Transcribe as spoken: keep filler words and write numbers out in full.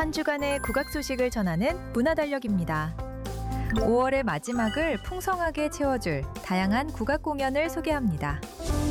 한 주간의 국악 소식을 전하는 문화달력입니다. 오월의 마지막을 풍성하게 채워줄 다양한 국악 공연을 소개합니다.